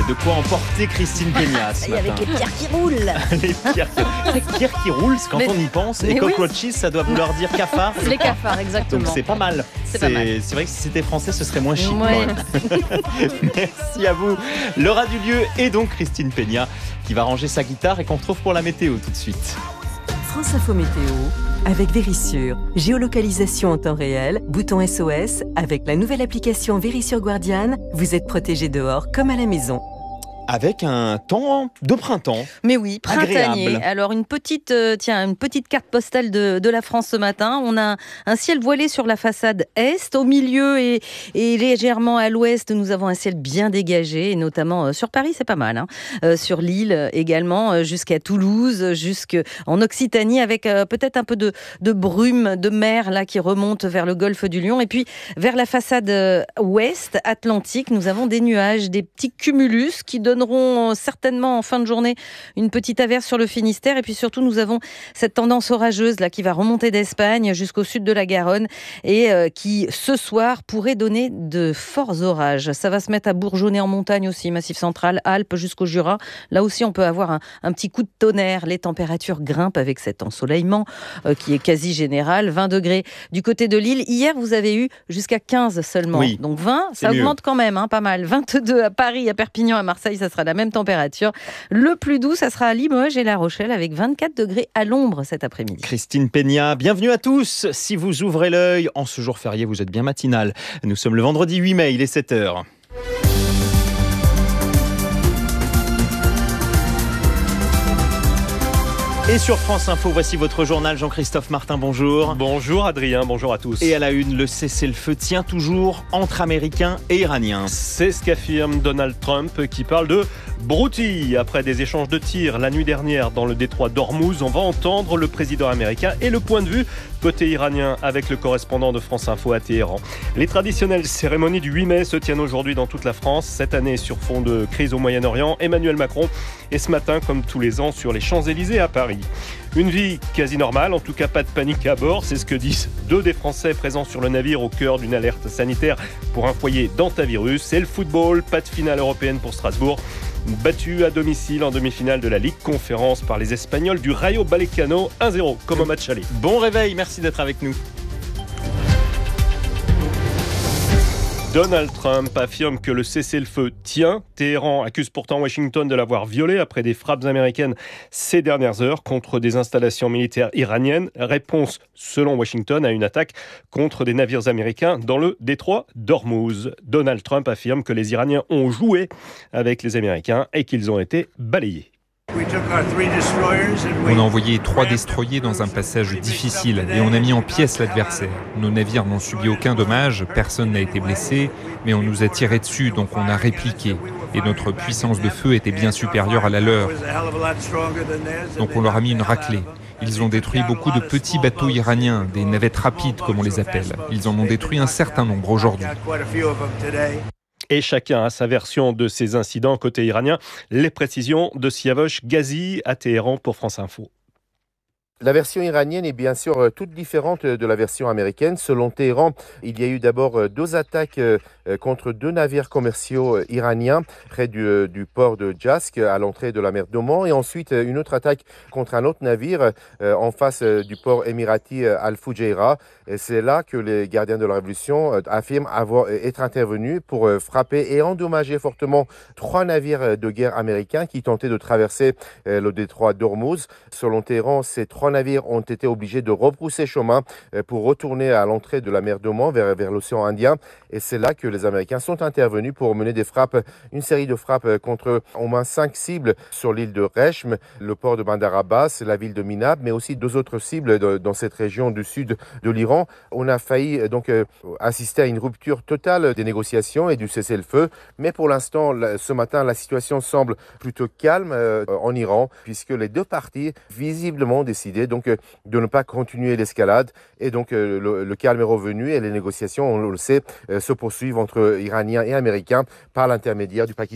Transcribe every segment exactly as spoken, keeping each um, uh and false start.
de quoi emporter Christine Peña ce Et matin. avec les pierres qui roulent. Les pierres qui, les pierres qui roulent, c'est quand Mais- on y pense. mais Et oui. cockroaches, ça doit vouloir dire cafard. je Les crois. cafards, exactement. Donc c'est pas mal. C'est pas mal. C'est vrai que si c'était français, ce serait moins chic. Ouais. quand même. Merci à vous. Laura Dulieu et donc Christine Peña qui va ranger sa guitare et qu'on retrouve pour la météo tout de suite. France Info Météo avec Vérissure. Géolocalisation en temps réel, bouton S O S. Avec la nouvelle application Vérissure Guardian, vous êtes protégé dehors comme à la maison. Avec un temps de printemps. Mais oui, printanier. Agréable. Alors une petite, euh, tiens, une petite carte postale de, de la France ce matin. On a un ciel voilé sur la façade est, au milieu et, et légèrement à l'ouest. Nous avons un ciel bien dégagé, et notamment euh, sur Paris, c'est pas mal. Hein. Euh, sur l'île euh, également, euh, jusqu'à Toulouse, jusqu'en Occitanie, avec euh, peut-être un peu de, de brume de mer là qui remonte vers le golfe du Lion. Et puis vers la façade euh, ouest atlantique, nous avons des nuages, des petits cumulus qui donneront certainement en fin de journée une petite averse sur le Finistère. Et puis surtout, nous avons cette tendance orageuse là qui va remonter d'Espagne jusqu'au sud de la Garonne et euh, qui, ce soir, pourrait donner de forts orages. Ça va se mettre à bourgeonner en montagne aussi, Massif central, Alpes jusqu'au Jura. Là aussi, on peut avoir un, un petit coup de tonnerre. Les températures grimpent avec cet ensoleillement euh, qui est quasi général. vingt degrés du côté de Lille. Hier, vous avez eu jusqu'à quinze seulement. Oui, Donc vingt, ça mieux. augmente quand même, hein, pas mal. vingt-deux à Paris, à Perpignan, à Marseille, ça sera la même température. Le plus doux, ça sera à Limoges et La Rochelle avec vingt-quatre degrés à l'ombre cet après-midi. Christine Peña, bienvenue à tous. Si vous ouvrez l'œil, en ce jour férié, vous êtes bien matinal. Nous sommes le vendredi huit mai, il est sept heures. Et sur France Info, voici votre journal. Jean-Christophe Martin, bonjour. Bonjour Adrien, bonjour à tous. Et à la une, le cessez-le-feu tient toujours entre Américains et Iraniens. C'est ce qu'affirme Donald Trump qui parle de broutille. Après des échanges de tirs la nuit dernière dans le détroit d'Ormuz, on va entendre le président américain et le point de vue côté iranien avec le correspondant de France Info à Téhéran. Les traditionnelles cérémonies du huit mai se tiennent aujourd'hui dans toute la France. Cette année sur fond de crise au Moyen-Orient, Emmanuel Macron est ce matin, comme tous les ans, sur les Champs-Élysées à Paris. Une vie quasi normale, en tout cas pas de panique à bord, c'est ce que disent deux des Français présents sur le navire au cœur d'une alerte sanitaire pour un foyer d'antavirus. C'est le football, pas de finale européenne pour Strasbourg. Battu à domicile en demi-finale de la Ligue Conférence par les Espagnols du Rayo Vallecano, un zéro comme au match aller. Bon réveil, merci d'être avec nous. Donald Trump affirme que le cessez-le-feu tient. Téhéran accuse pourtant Washington de l'avoir violé après des frappes américaines ces dernières heures contre des installations militaires iraniennes. Réponse, selon Washington, à une attaque contre des navires américains dans le détroit d'Ormuz. Donald Trump affirme que les Iraniens ont joué avec les Américains et qu'ils ont été balayés. On a envoyé trois destroyers dans un passage difficile et on a mis en pièces l'adversaire. Nos navires n'ont subi aucun dommage, personne n'a été blessé, mais on nous a tiré dessus, donc on a répliqué. Et notre puissance de feu était bien supérieure à la leur. Donc on leur a mis une raclée. Ils ont détruit beaucoup de petits bateaux iraniens, des navettes rapides comme on les appelle. Ils en ont détruit un certain nombre aujourd'hui. Et chacun a sa version de ces incidents côté iranien. Les précisions de Siavosh Ghazi à Téhéran pour France Info. La version iranienne est bien sûr toute différente de la version américaine. Selon Téhéran, il y a eu d'abord deux attaques contre deux navires commerciaux iraniens près du, du port de Jask à l'entrée de la mer d'Oman et ensuite une autre attaque contre un autre navire en face du port émirati Al-Fujairah. Et c'est là que les gardiens de la Révolution affirment avoir, être intervenus pour frapper et endommager fortement trois navires de guerre américains qui tentaient de traverser le détroit d'Ormuz. Selon Téhéran, ces trois navires ont été obligés de rebrousser chemin pour retourner à l'entrée de la mer d'Oman vers, vers l'océan Indien. Et c'est là que les Américains sont intervenus pour mener des frappes, une série de frappes contre au moins cinq cibles sur l'île de Rechm, le port de Bandar Abbas, la ville de Minab, mais aussi deux autres cibles de, dans cette région du sud de l'Iran. On a failli donc euh, assister à une rupture totale des négociations et du cessez-le-feu. Mais pour l'instant, ce matin, la situation semble plutôt calme euh, en Iran, puisque les deux parties visiblement ont décidé donc euh, de ne pas continuer l'escalade. Et donc euh, le, le calme est revenu et les négociations, on le sait, euh, se poursuivent entre Iraniens et Américains par l'intermédiaire du Pakistan.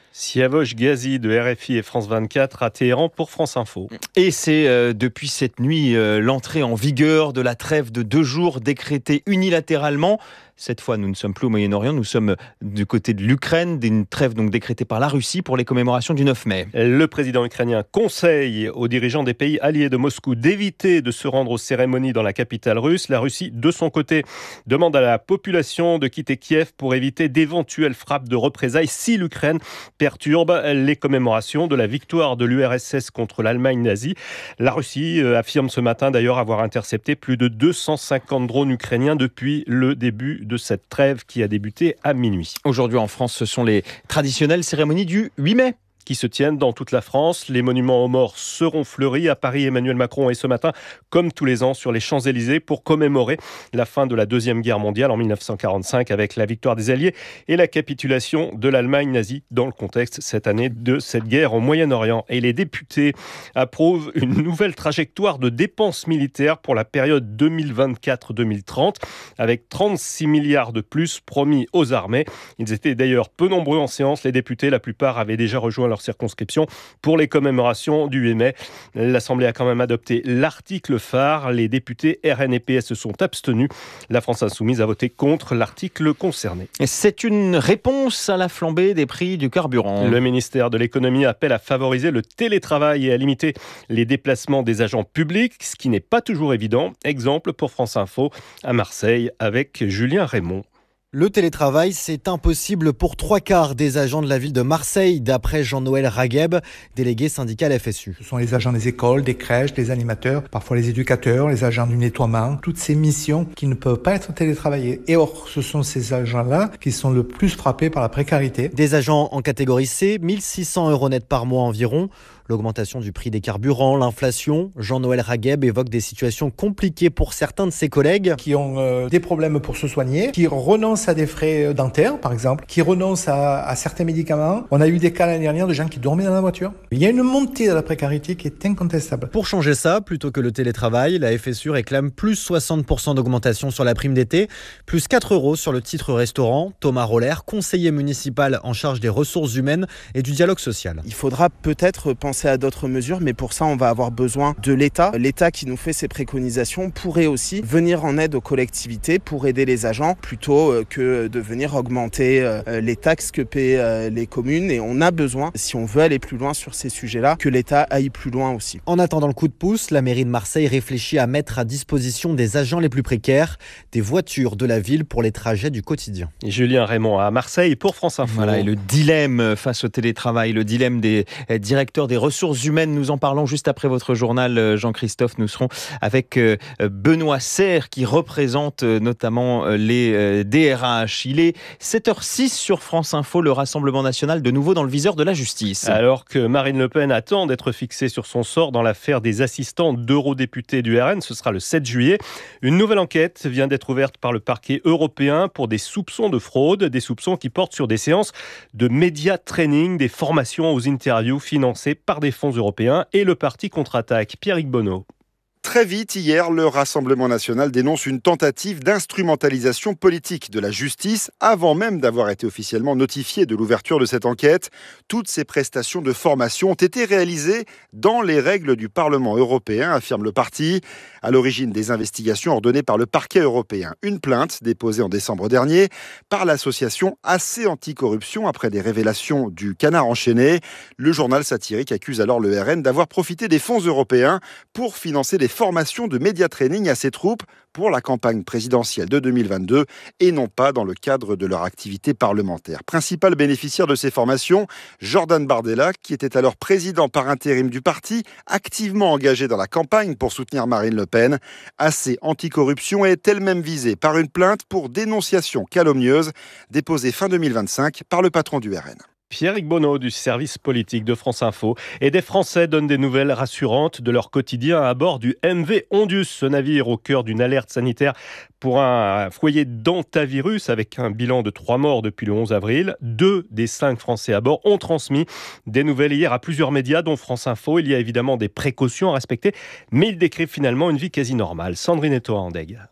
Siavosh Ghazi de R F I et France vingt-quatre à Téhéran pour France Info. Et c'est euh, depuis cette nuit euh, l'entrée en vigueur de la trêve de deux jours décrétée unilatéralement. Cette fois, nous ne sommes plus au Moyen-Orient, nous sommes du côté de l'Ukraine, d'une trêve donc décrétée par la Russie pour les commémorations du neuf mai. Le président ukrainien conseille aux dirigeants des pays alliés de Moscou d'éviter de se rendre aux cérémonies dans la capitale russe. La Russie, de son côté, demande à la population de quitter Kiev pour éviter d'éventuelles frappes de représailles si l'Ukraine perturbe les commémorations de la victoire de l'U R S S contre l'Allemagne nazie. La Russie affirme ce matin d'ailleurs avoir intercepté plus de deux cent cinquante drones ukrainiens depuis le début de cette trêve qui a débuté à minuit. Aujourd'hui en France, ce sont les traditionnelles cérémonies du huit mai. Qui se tiennent dans toute la France. Les monuments aux morts seront fleuris. À Paris, Emmanuel Macron est ce matin, comme tous les ans, sur les Champs-Élysées pour commémorer la fin de la Deuxième Guerre mondiale en mille neuf cent quarante-cinq avec la victoire des Alliés et la capitulation de l'Allemagne nazie dans le contexte cette année de cette guerre au Moyen-Orient. Et les députés approuvent une nouvelle trajectoire de dépenses militaires pour la période deux mille vingt-quatre deux mille trente avec trente-six milliards de plus promis aux armées. Ils étaient d'ailleurs peu nombreux en séance. Les députés, la plupart, avaient déjà rejoint leur circonscription pour les commémorations du huit mai. L'Assemblée a quand même adopté l'article phare. Les députés R N et P S se sont abstenus. La France Insoumise a voté contre l'article concerné. C'est une réponse à la flambée des prix du carburant. Le ministère de l'économie appelle à favoriser le télétravail et à limiter les déplacements des agents publics, ce qui n'est pas toujours évident. Exemple pour France Info à Marseille avec Julien Raymond. Le télétravail, c'est impossible pour trois quarts des agents de la ville de Marseille, d'après Jean-Noël Ragheb, délégué syndical F S U. Ce sont les agents des écoles, des crèches, des animateurs, parfois les éducateurs, les agents du nettoiement, toutes ces missions qui ne peuvent pas être télétravaillées. Et or, ce sont ces agents-là qui sont le plus frappés par la précarité. Des agents en catégorie C, mille six cents euros net par mois environ. L'augmentation du prix des carburants, l'inflation. Jean-Noël Ragheb évoque des situations compliquées pour certains de ses collègues. Qui ont euh, des problèmes pour se soigner, qui renoncent à des frais dentaires, par exemple, qui renoncent à, à certains médicaments. On a eu des cas l'année dernière de gens qui dormaient dans la voiture. Il y a une montée de la précarité qui est incontestable. Pour changer ça, plutôt que le télétravail, la F S U réclame plus soixante pour cent d'augmentation sur la prime d'été, plus quatre euros sur le titre restaurant. Thomas Roller, conseiller municipal en charge des ressources humaines et du dialogue social. Il faudra peut-être penser à d'autres mesures, mais pour ça, on va avoir besoin de l'État. L'État qui nous fait ses préconisations pourrait aussi venir en aide aux collectivités pour aider les agents plutôt que de venir augmenter les taxes que paient les communes. Et on a besoin, si on veut aller plus loin sur ces sujets-là, que l'État aille plus loin aussi. En attendant le coup de pouce, la mairie de Marseille réfléchit à mettre à disposition des agents les plus précaires des voitures de la ville pour les trajets du quotidien. Et Julien Raymond à Marseille pour France Info. Voilà, et le dilemme face au télétravail, le dilemme des directeurs des ressources humaines, nous en parlons juste après votre journal, Jean-Christophe. Nous serons avec Benoît Serre qui représente notamment les D R H. Il est sept heures six sur France Info, le Rassemblement national de nouveau dans le viseur de la justice. Alors que Marine Le Pen attend d'être fixée sur son sort dans l'affaire des assistants d'eurodéputés du R N, ce sera le sept juillet. Une nouvelle enquête vient d'être ouverte par le parquet européen pour des soupçons de fraude, des soupçons qui portent sur des séances de média training, des formations aux interviews financées par des fonds européens et le parti contre-attaque. Pierrick Bonneau. Très vite, hier, le Rassemblement national dénonce une tentative d'instrumentalisation politique de la justice avant même d'avoir été officiellement notifié de l'ouverture de cette enquête. Toutes ces prestations de formation ont été réalisées dans les règles du Parlement européen, affirme le parti. À l'origine des investigations ordonnées par le parquet européen. Une plainte déposée en décembre dernier par l'association A C Anticorruption après des révélations du Canard enchaîné. Le journal satirique accuse alors le R N d'avoir profité des fonds européens pour financer des formations de média training à ses troupes pour la campagne présidentielle de deux mille vingt-deux et non pas dans le cadre de leur activité parlementaire. Principal bénéficiaire de ces formations, Jordan Bardella, qui était alors président par intérim du parti, activement engagé dans la campagne pour soutenir Marine Le Pen. A C Anticorruption est elle-même visée par une plainte pour dénonciation calomnieuse déposée fin deux mille vingt-cinq par le patron du R N. Pierrick Bonneau du service politique de France Info. Et des Français donnent des nouvelles rassurantes de leur quotidien à bord du M V Ondius, ce navire au cœur d'une alerte sanitaire pour un foyer d'hantavirus avec un bilan de trois morts depuis le onze avril. Deux des cinq Français à bord ont transmis des nouvelles hier à plusieurs médias, dont France Info. Il y a évidemment des précautions à respecter, mais ils décrivent finalement une vie quasi normale. Sandrine Etoa-Andeg.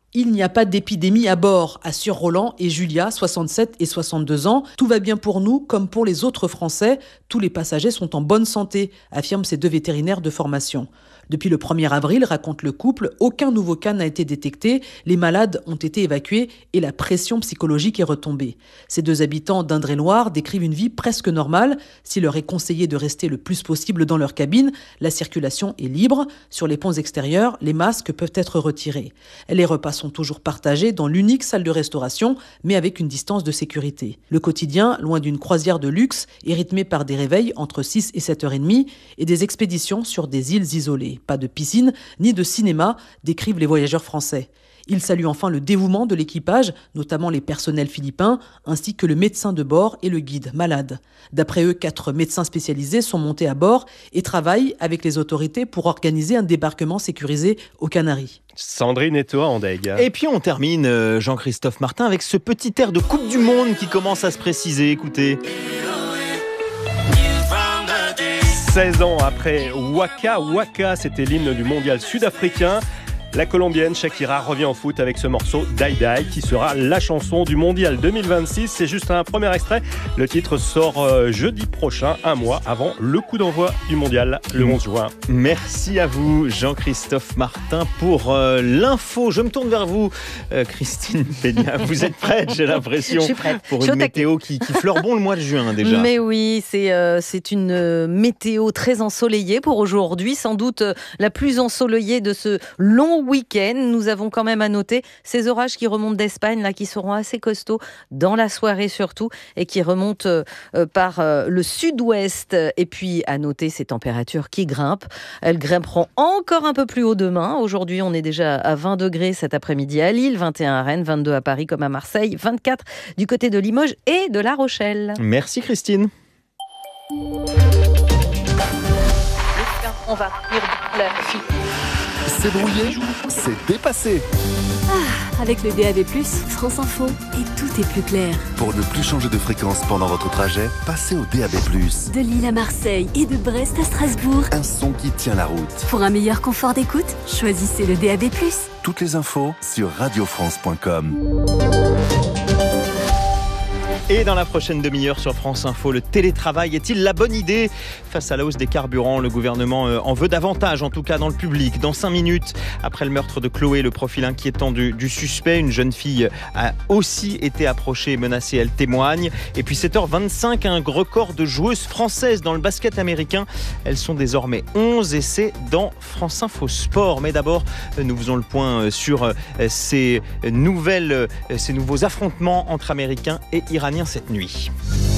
Il n'y a pas d'épidémie à bord, assurent Roland et Julia, soixante-sept et soixante-deux ans. Tout va bien pour nous comme pour les autres Français. Tous les passagers sont en bonne santé, affirment ces deux vétérinaires de formation. Depuis le premier avril, raconte le couple, aucun nouveau cas n'a été détecté, les malades ont été évacués et la pression psychologique est retombée. Ces deux habitants d'Indre-et-Loire décrivent une vie presque normale. S'il leur est conseillé de rester le plus possible dans leur cabine, la circulation est libre. Sur les ponts extérieurs, les masques peuvent être retirés. Les repas sont toujours partagés dans l'unique salle de restauration, mais avec une distance de sécurité. Le quotidien, loin d'une croisière de luxe, est rythmé par des réveils entre six et sept heures trente et des expéditions sur des îles isolées. Pas de piscine ni de cinéma, décrivent les voyageurs français. Ils saluent enfin le dévouement de l'équipage, notamment les personnels philippins, ainsi que le médecin de bord et le guide malade. D'après eux, quatre médecins spécialisés sont montés à bord et travaillent avec les autorités pour organiser un débarquement sécurisé aux Canaries. Sandrine et toi, Andeg. Et puis on termine, Jean-Christophe Martin, avec ce petit air de Coupe du Monde qui commence à se préciser. Écoutez. seize ans après Waka Waka, c'était l'hymne du mondial sud-africain. La Colombienne Shakira revient en foot avec ce morceau Die Die qui sera la chanson du mondial deux mille vingt-six. C'est juste un premier extrait. Le titre sort euh, jeudi prochain, un mois avant le coup d'envoi du mondial, le onze juin. Merci à vous, Jean-Christophe Martin, pour euh, l'info. Je me tourne vers vous, euh, Christine Peña. Vous êtes prête, j'ai l'impression, Je suis prête. pour Je une météo qui, qui fleure bon le mois de juin déjà. Mais oui, c'est, euh, c'est une euh, météo très ensoleillée pour aujourd'hui, sans doute euh, la plus ensoleillée de ce long week-end. Nous avons quand même à noter ces orages qui remontent d'Espagne, là, qui seront assez costauds dans la soirée surtout, et qui remontent euh, par euh, le sud-ouest. Et puis à noter ces températures qui grimpent. Elles grimperont encore un peu plus haut demain. Aujourd'hui, on est déjà à vingt degrés cet après-midi à Lille, vingt et un à Rennes, vingt-deux à Paris comme à Marseille, vingt-quatre du côté de Limoges et de La Rochelle. Merci Christine. On va rire de la fille. C'est brouillé, c'est dépassé. Ah, avec le D A B plus, France Info, et tout est plus clair. Pour ne plus changer de fréquence pendant votre trajet, passez au D A B plus. De Lille à Marseille et de Brest à Strasbourg. Un son qui tient la route. Pour un meilleur confort d'écoute, choisissez le D A B plus. Toutes les infos sur radio france point com. Et dans la prochaine demi-heure sur France Info, le télétravail est-il la bonne idée ? Face à la hausse des carburants, le gouvernement en veut davantage, en tout cas dans le public. Dans cinq minutes, après le meurtre de Chloé, le profil inquiétant du, du suspect, une jeune fille a aussi été approchée et menacée, elle témoigne. Et puis sept heures vingt-cinq, un record de joueuses françaises dans le basket américain. Elles sont désormais onze et c'est dans France Info Sport. Mais d'abord, nous faisons le point sur ces nouvelles, ces nouveaux affrontements entre Américains et Iraniens cette nuit.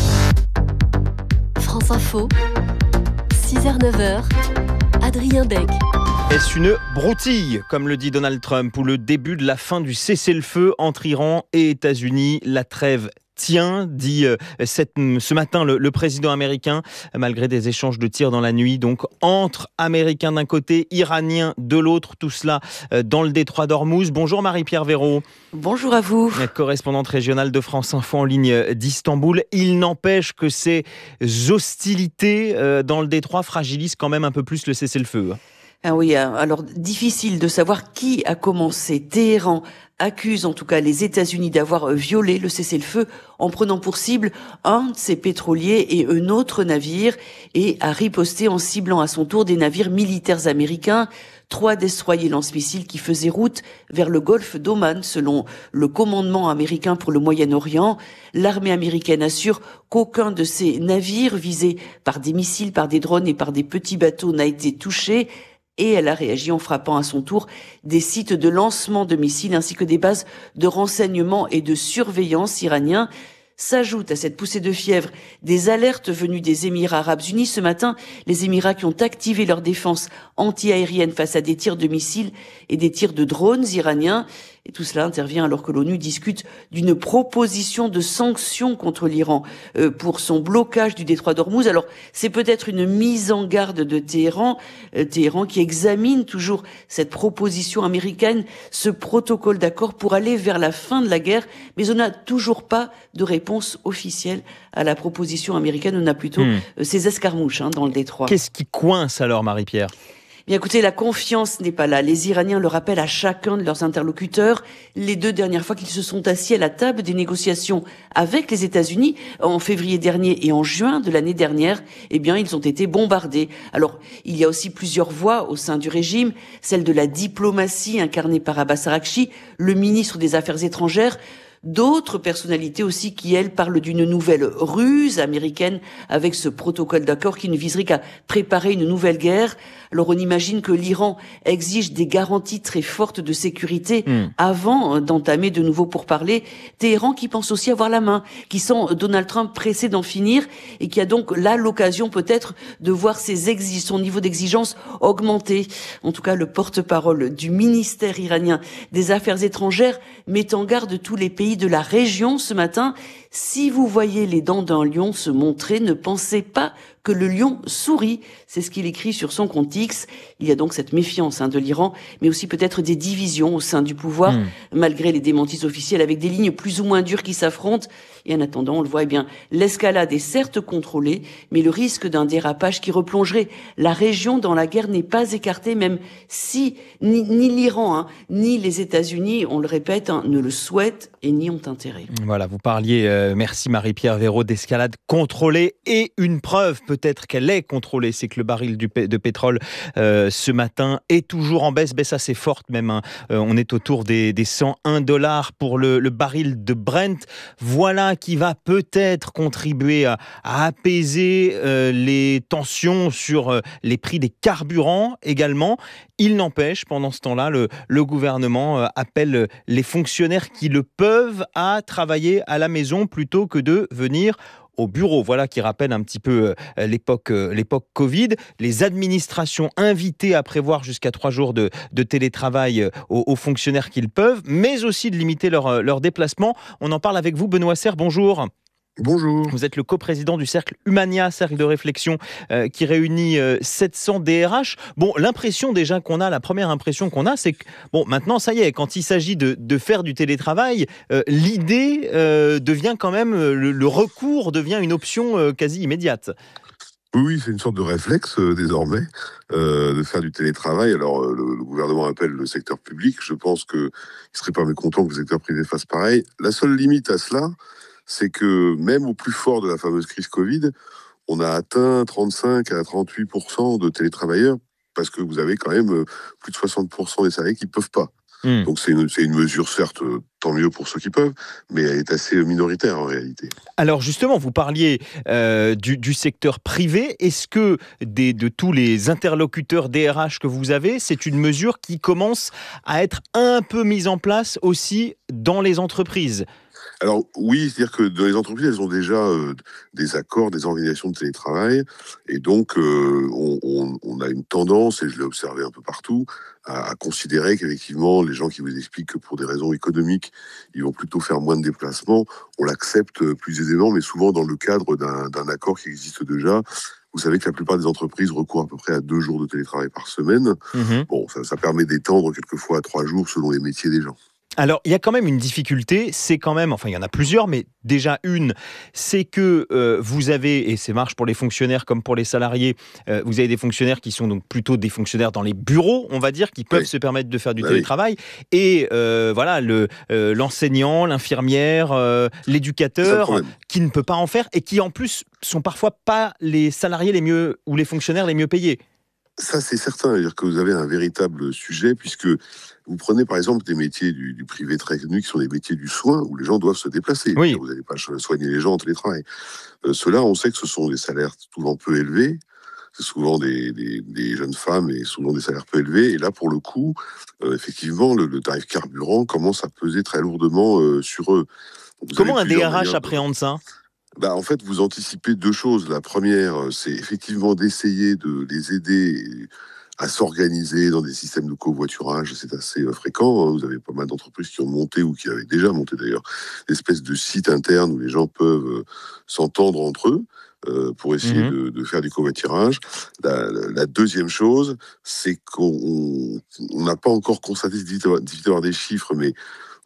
France Info, six heures neuf heures, Adrien Beck. Est-ce une broutille, comme le dit Donald Trump, ou le début de la fin du cessez-le-feu entre Iran et États-Unis ? La trêve tient, dit euh, cette, ce matin le, le président américain, malgré des échanges de tirs dans la nuit, donc entre Américains d'un côté, Iraniens de l'autre, tout cela euh, dans le détroit d'Ormuz. Bonjour Marie-Pierre Véraud. Bonjour à vous. Correspondante régionale de France Info en ligne d'Istanbul. Il n'empêche que ces hostilités euh, dans le détroit fragilisent quand même un peu plus le cessez-le-feu. Ah oui, alors difficile de savoir qui a commencé. Téhéran accuse en tout cas les États-Unis d'avoir violé le cessez-le-feu en prenant pour cible un de ses pétroliers et un autre navire, et a riposté en ciblant à son tour des navires militaires américains. Trois destroyers lance-missiles qui faisaient route vers le golfe d'Oman, selon le commandement américain pour le Moyen-Orient. L'armée américaine assure qu'aucun de ces navires visés par des missiles, par des drones et par des petits bateaux n'a été touché. Et elle a réagi en frappant à son tour des sites de lancement de missiles ainsi que des bases de renseignement et de surveillance iraniens. S'ajoutent à cette poussée de fièvre des alertes venues des Émirats arabes unis. Ce matin, les Émirats qui ont activé leur défense anti-aérienne face à des tirs de missiles et des tirs de drones iraniens. Et tout cela intervient alors que l'ONU discute d'une proposition de sanctions contre l'Iran euh, pour son blocage du détroit d'Ormuz. Alors, c'est peut-être une mise en garde de Téhéran, euh, Téhéran qui examine toujours cette proposition américaine, ce protocole d'accord pour aller vers la fin de la guerre. Mais on n'a toujours pas de réponse officielle à la proposition américaine. On a plutôt mmh. euh, ces escarmouches hein, dans le détroit. Qu'est-ce qui coince alors, Marie-Pierre ? Bien écoutez, la confiance n'est pas là. Les Iraniens le rappellent à chacun de leurs interlocuteurs. Les deux dernières fois qu'ils se sont assis à la table des négociations avec les États-Unis, en février dernier et en juin de l'année dernière, eh bien, ils ont été bombardés. Alors, il y a aussi plusieurs voix au sein du régime, celle de la diplomatie incarnée par Abbas Araghchi, le ministre des Affaires étrangères, d'autres personnalités aussi qui, elles, parlent d'une nouvelle ruse américaine avec ce protocole d'accord qui ne viserait qu'à préparer une nouvelle guerre. Alors on imagine que l'Iran exige des garanties très fortes de sécurité mmh. avant d'entamer de nouveau pourparlers. Téhéran qui pense aussi avoir la main, qui sent Donald Trump pressé d'en finir et qui a donc là l'occasion peut-être de voir ses exig- son niveau d'exigence augmenter. En tout cas, le porte-parole du ministère iranien des Affaires étrangères met en garde tous les pays de la région ce matin. Si vous voyez les dents d'un lion se montrer, ne pensez pas que le lion sourit. C'est ce qu'il écrit sur son compte X. Il y a donc cette méfiance hein, de l'Iran, mais aussi peut-être des divisions au sein du pouvoir, mmh. malgré les démentis officiels, avec des lignes plus ou moins dures qui s'affrontent. Et en attendant, on le voit, eh bien, l'escalade est certes contrôlée, mais le risque d'un dérapage qui replongerait la région dans la guerre n'est pas écarté, même si ni, ni l'Iran, hein, ni les États-Unis, on le répète, hein, ne le souhaitent et n'y ont intérêt. Voilà, vous parliez, euh, merci Marie-Pierre Véraud, d'escalade contrôlée et une preuve peut-être qu'elle est contrôlée, c'est que le baril du p- de pétrole euh, ce matin est toujours en baisse, baisse assez forte même. Hein. Euh, on est autour des, des cent un dollars pour le, le baril de Brent. Voilà qui va peut-être contribuer à, à apaiser euh, les tensions sur euh, les prix des carburants également. Il n'empêche, pendant ce temps-là, le, le gouvernement euh, appelle les fonctionnaires qui le peuvent à travailler à la maison plutôt que de venir au bureau. Voilà qui rappelle un petit peu euh, l'époque, euh, l'époque Covid. Les administrations invitées à prévoir jusqu'à trois jours de, de télétravail euh, aux, aux fonctionnaires qu'ils peuvent, mais aussi de limiter leur, euh, leur déplacement. On en parle avec vous, Benoît Serre, bonjour. Bonjour. Vous êtes le coprésident du cercle Humania, cercle de réflexion euh, qui réunit euh, sept cents D R H. Bon, l'impression déjà qu'on a, la première impression qu'on a, c'est que bon, maintenant ça y est, quand il s'agit de, de faire du télétravail, euh, l'idée euh, devient quand même, le, le recours devient une option euh, quasi immédiate. Oui, c'est une sorte de réflexe euh, désormais euh, de faire du télétravail. Alors euh, le, le gouvernement appelle le secteur public. Je pense qu'il ne serait pas mécontent que le secteur privé fasse pareil. La seule limite à cela, c'est que même au plus fort de la fameuse crise Covid, on a atteint trente-cinq à trente-huit pour cent de télétravailleurs parce que vous avez quand même plus de soixante pour cent des salariés qui ne peuvent pas. Mmh. Donc c'est une, c'est une mesure, certes, tant mieux pour ceux qui peuvent, mais elle est assez minoritaire en réalité. Alors justement, vous parliez euh, du, du secteur privé. Est-ce que des, de tous les interlocuteurs D R H que vous avez, c'est une mesure qui commence à être un peu mise en place aussi dans les entreprises ? Alors oui, c'est-à-dire que dans les entreprises, elles ont déjà euh, des accords, des organisations de télétravail, et donc euh, on, on, on a une tendance, et je l'ai observé un peu partout, à, à considérer qu'effectivement, les gens qui vous expliquent que pour des raisons économiques, ils vont plutôt faire moins de déplacements, on l'accepte plus aisément, mais souvent dans le cadre d'un, d'un accord qui existe déjà. Vous savez que la plupart des entreprises recourent à peu près à deux jours de télétravail par semaine. Mmh. Bon, ça, ça permet d'étendre quelquefois à trois jours selon les métiers des gens. Alors, il y a quand même une difficulté, c'est quand même, enfin il y en a plusieurs, mais déjà une, c'est que euh, vous avez, et ça marche pour les fonctionnaires comme pour les salariés, euh, vous avez des fonctionnaires qui sont donc plutôt des fonctionnaires dans les bureaux, on va dire, qui peuvent oui. se permettre de faire du bah télétravail, oui. et euh, voilà, le, euh, l'enseignant, l'infirmière, euh, l'éducateur, qui ne peut pas en faire, et qui en plus sont parfois pas les salariés les mieux, ou les fonctionnaires les mieux payés. Ça, c'est certain, c'est-à-dire que vous avez un véritable sujet, puisque vous prenez par exemple des métiers du, du privé très connus, qui sont des métiers du soin, où les gens doivent se déplacer. Oui. Vous n'allez pas soigner les gens en télétravail. Euh, Ceux-là, on sait que ce sont des salaires souvent peu élevés, c'est souvent des, des, des jeunes femmes et souvent des salaires peu élevés. Et là, pour le coup, euh, effectivement, le, le tarif carburant commence à peser très lourdement euh, sur eux. Vous Comment un D R H appréhende ça ? Bah, en fait, vous anticipez deux choses. La première, c'est effectivement d'essayer de les aider à s'organiser dans des systèmes de covoiturage. C'est assez euh, fréquent. Vous avez pas mal d'entreprises qui ont monté, ou qui avaient déjà monté d'ailleurs, des espèces de sites internes où les gens peuvent euh, s'entendre entre eux euh, pour essayer mmh. de, de faire du covoiturage. La, la, la deuxième chose, c'est qu'on n'a pas encore constaté, c'est difficile d'avoir des chiffres, mais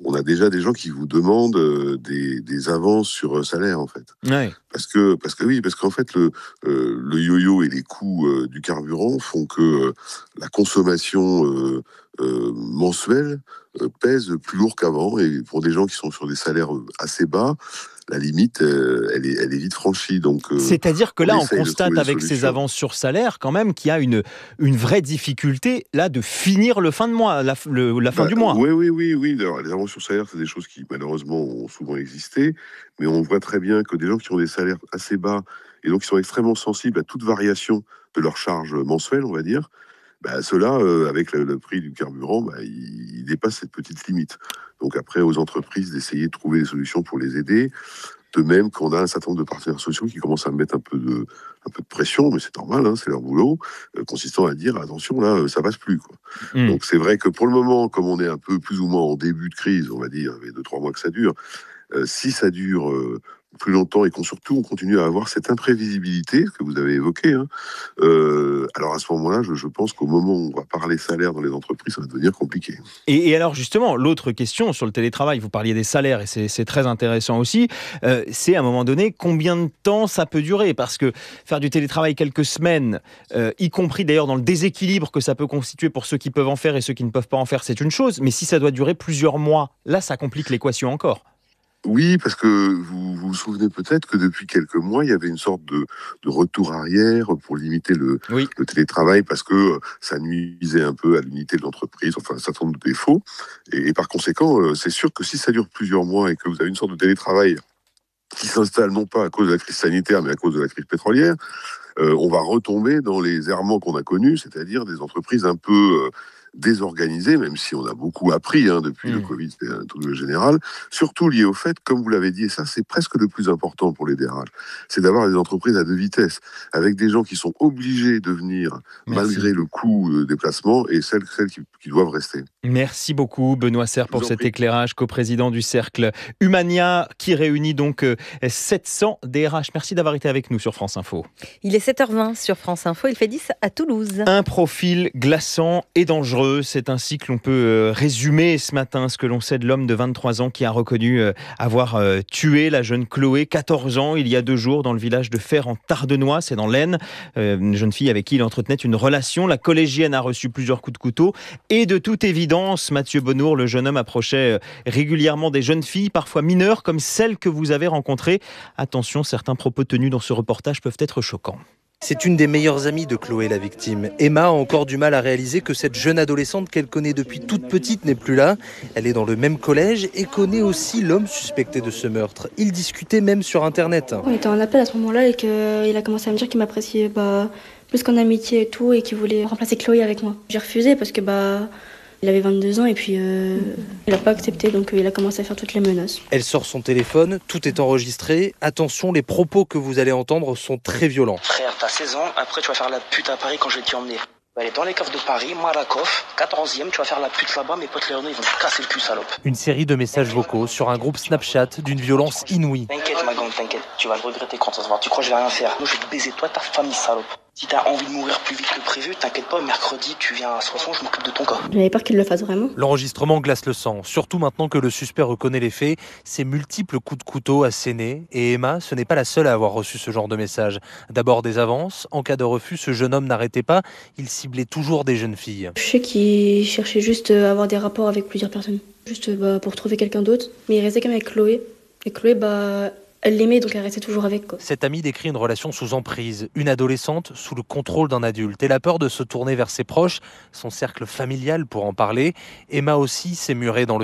on a déjà des gens qui vous demandent euh, des, des avances sur euh, salaire, en fait. Ouais. Parce que, parce que oui, parce qu'en fait, le, euh, le yo-yo et les coûts euh, du carburant font que euh, la consommation euh, euh, mensuelle euh, pèse plus lourd qu'avant. Et pour des gens qui sont sur des salaires assez bas, la limite, euh, elle, est, elle est vite franchie. Donc, euh, c'est-à-dire que là, on, on constate avec solutions. ces avances sur salaire, quand même, qu'il y a une, une vraie difficulté là de finir le fin de mois, la, le, la fin bah, du mois. Oui, oui, oui, oui. Alors, les avances sur salaire, c'est des choses qui malheureusement ont souvent existé, mais on voit très bien que des gens qui ont des salaires assez bas et donc qui sont extrêmement sensibles à toute variation de leur charge mensuelle, on va dire, bah, ceux-là, euh, avec le, le prix du carburant, bah, ils, ils dépassent cette petite limite. Donc après, aux entreprises d'essayer de trouver des solutions pour les aider. De même qu'on a un certain nombre de partenaires sociaux qui commencent à mettre un peu de, un peu de pression, mais c'est normal, hein, c'est leur boulot, euh, consistant à dire attention, là, euh, ça passe plus, quoi. Mmh. Donc c'est vrai que pour le moment, comme on est un peu plus ou moins en début de crise, on va dire, il y a deux, trois mois que ça dure, euh, si ça dure euh, plus longtemps et qu'on surtout on continue à avoir cette imprévisibilité que vous avez évoquée, hein, euh, alors à ce moment-là, je, je pense qu'au moment où on va parler salaire dans les entreprises, ça va devenir compliqué. Et, et alors justement, l'autre question sur le télétravail, vous parliez des salaires et c'est, c'est très intéressant aussi, euh, c'est à un moment donné combien de temps ça peut durer, parce que faire du télétravail quelques semaines, euh, y compris d'ailleurs dans le déséquilibre que ça peut constituer pour ceux qui peuvent en faire et ceux qui ne peuvent pas en faire, c'est une chose, mais si ça doit durer plusieurs mois, là ça complique l'équation encore. Oui, parce que vous, vous vous souvenez peut-être que depuis quelques mois, il y avait une sorte de, de retour arrière pour limiter le, oui. le télétravail parce que ça nuisait un peu à l'unité de l'entreprise, enfin un certain nombre de défauts. Et, et par conséquent, c'est sûr que si ça dure plusieurs mois et que vous avez une sorte de télétravail qui s'installe non pas à cause de la crise sanitaire, mais à cause de la crise pétrolière, euh, on va retomber dans les errements qu'on a connus, c'est-à-dire des entreprises un peu... Euh, désorganisé, même si on a beaucoup appris hein, depuis mmh. le Covid, c'est un truc général, surtout lié au fait, comme vous l'avez dit, et ça c'est presque le plus important pour les D R H, c'est d'avoir des entreprises à deux vitesses, avec des gens qui sont obligés de venir Merci. malgré le coût de déplacement et celles, celles qui, qui doivent rester. Merci beaucoup Benoît Serre pour cet prie. éclairage, coprésident du cercle Humania qui réunit donc sept cents D R H. Merci d'avoir été avec nous sur France Info. Il est sept heures vingt sur France Info, il fait dix à Toulouse. Un profil glaçant et dangereux. C'est ainsi que l'on peut résumer ce matin ce que l'on sait de l'homme de vingt-trois ans qui a reconnu avoir tué la jeune Chloé, quatorze ans, il y a deux jours dans le village de Fer en Tardenois, c'est dans l'Aisne. Une jeune fille avec qui il entretenait une relation. La collégienne a reçu plusieurs coups de couteau et de toute évidence, Mathieu Bonnour, le jeune homme approchait régulièrement des jeunes filles, parfois mineures, comme celles que vous avez rencontrées. Attention, certains propos tenus dans ce reportage peuvent être choquants. C'est une des meilleures amies de Chloé, la victime. Emma a encore du mal à réaliser que cette jeune adolescente qu'elle connaît depuis toute petite n'est plus là. Elle est dans le même collège et connaît aussi l'homme suspecté de ce meurtre. Ils discutaient même sur Internet. On était en appel à ce moment-là et qu'il a commencé à me dire qu'il m'appréciait bah, plus qu'en amitié et tout et qu'il voulait remplacer Chloé avec moi. J'ai refusé parce que bah, il avait vingt-deux ans et puis euh, il n'a pas accepté, donc euh, il a commencé à faire toutes les menaces. Elle sort son téléphone, tout est enregistré. Attention, les propos que vous allez entendre sont très violents. Frère, t'as seize ans, après tu vas faire la pute à Paris quand je vais t'y emmener. Elle est dans les caves de Paris, Malakoff, quatorzième, tu vas faire la pute là-bas, mes potes Léonard, ils vont te casser le cul, salope. Une série de messages vocaux sur un groupe Snapchat d'une violence inouïe. T'inquiète, ma grande, t'inquiète, tu vas le regretter quand ça se voit. Tu crois que je vais rien faire? Moi, je vais te baiser, toi, ta famille, salope. Si t'as envie de mourir plus vite que prévu, t'inquiète pas, mercredi, tu viens à Soissons, je m'occupe de ton cas. J'avais peur qu'il le fasse vraiment. L'enregistrement glace le sang, surtout maintenant que le suspect reconnaît les faits, ses multiples coups de couteau assénés. Et Emma, ce n'est pas la seule à avoir reçu ce genre de message. D'abord des avances, en cas de refus, ce jeune homme n'arrêtait pas, il ciblait toujours des jeunes filles. Je sais qu'il cherchait juste à avoir des rapports avec plusieurs personnes, juste bah, pour trouver quelqu'un d'autre, mais il restait quand même avec Chloé. Et Chloé, bah... elle l'aimait, donc elle restait toujours avec, quoi. Cet ami décrit une relation sous emprise, une adolescente sous le contrôle d'un adulte. Elle a peur de se tourner vers ses proches, son cercle familial pour en parler. Emma aussi s'est murée dans le